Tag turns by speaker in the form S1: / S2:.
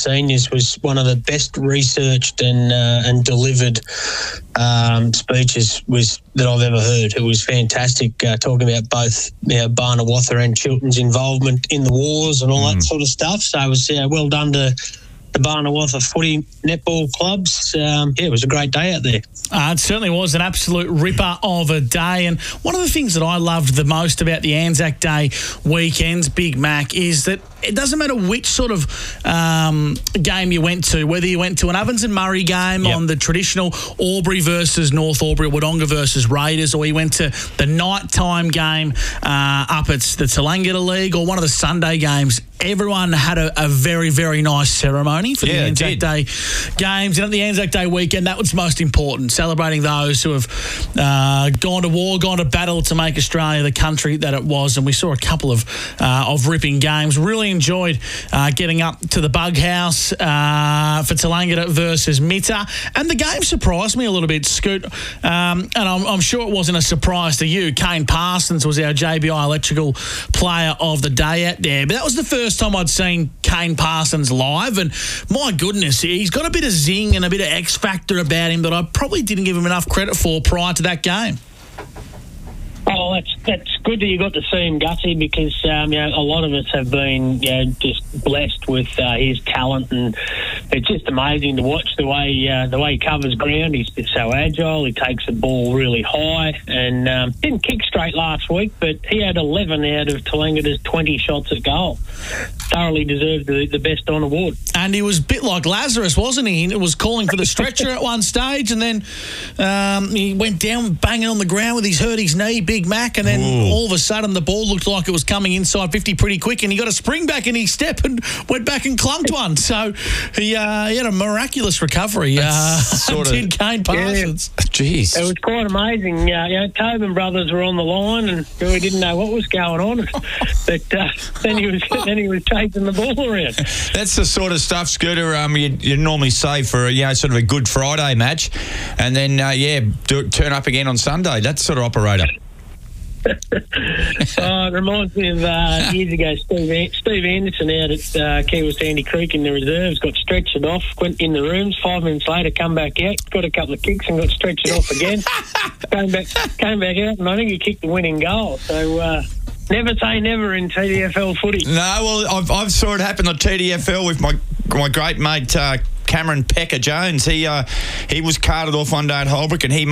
S1: seniors was one of the best researched and delivered speeches that I've ever heard. It was fantastic, talking about both Barnawatha and Chilton's involvement in the wars and all that sort of stuff. So it was well done to the Barnawatha footy netball clubs. It was a great day out there.
S2: It certainly was an absolute ripper of a day. And one of the things that I loved the most about the Anzac Day weekends, Big Mac, is that it doesn't matter which sort of game you went to, whether you went to an Ovens and Murray game on the traditional Albury versus North Albury, Wodonga versus Raiders, or you went to the nighttime game up at the Tallangatta League, or one of the Sunday games. Everyone had a very, very nice ceremony for the Anzac Day games. And at the Anzac Day weekend, that was most important, celebrating those who have gone to war, gone to battle to make Australia the country that it was. And we saw a couple of ripping games. Really enjoyed getting up to the Bug House for Tallangatta versus Mitta. And the game surprised me a little bit, Scoot. And I'm sure it wasn't a surprise to you. Kane Parsons was our JBI Electrical player of the day out there. But that was the first time I'd seen Kane Parsons live, and my goodness, he's got a bit of zing and a bit of X factor about him that I probably didn't give him enough credit for prior to that game.
S1: Oh, that's good that you got to see him, Gutty, because a lot of us have been just blessed with his talent, and it's just amazing to watch the way he covers ground. He's so agile. He takes the ball really high, and didn't kick straight last week, but he had 11 out of Tallangatta's 20 shots at goal. Thoroughly deserved the best on award.
S2: And he was a bit like Lazarus, wasn't he? He was calling for the stretcher at one stage, and then he went down banging on the ground with his hurt his knee, Big Mac, and then all of a sudden the ball looked like it was coming inside 50 pretty quick, and he got a spring back in his step and went back and clunked one. So he had a miraculous recovery. Did Kane Parsons.
S3: Yeah. Jeez.
S1: It was quite amazing. Tobin brothers were on the line, and we didn't know what was going on. But then he was taking the ball around.
S3: That's the sort of stuff, Scooter, you normally say for sort of a Good Friday match, and then turn up again on Sunday. That sort of operator.
S1: It reminds me of years ago, Steve Anderson out at Kiwa Sandy Creek in the reserves, got stretched off, went in the rooms, 5 minutes later, come back out, got a couple of kicks and got stretched off again. came back out, and I think he kicked the winning goal. So never say never in TDFL footy.
S3: No, well, I've saw it happen on TDFL with my great mate Cameron Pecker Jones. He was carted off one day at Holbrook, and he